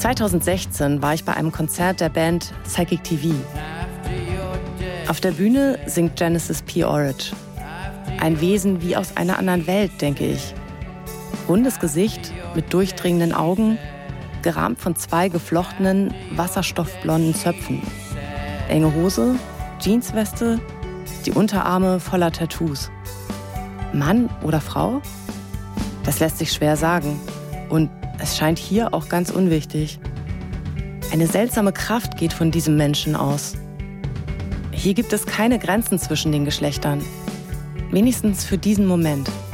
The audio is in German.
2016 war ich bei einem Konzert der Band Psychic TV. Auf der Bühne singt Genesis P-Orridge. Ein Wesen wie aus einer anderen Welt, denke ich. Rundes Gesicht mit durchdringenden Augen, gerahmt von 2 geflochtenen, wasserstoffblonden Zöpfen. Enge Hose, Jeansweste, die Unterarme voller Tattoos. Mann oder Frau? Das lässt sich schwer sagen. Und es scheint hier auch ganz unwichtig. Eine seltsame Kraft geht von diesem Menschen aus. Hier gibt es keine Grenzen zwischen den Geschlechtern. Wenigstens für diesen Moment.